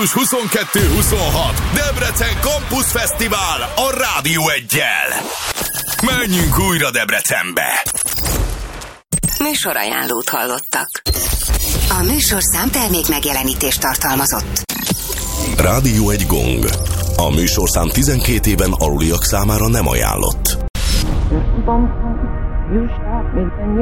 Május 22-26. Debrecen Campus Fesztivál a Rádió 1-jel. Menjünk újra Debrecenbe! Műsorajánlót hallottak. A műsorszám termék megjelenítést tartalmazott. Rádió 1 gong. A műsorszám 12 éven aluliak számára nem ajánlott.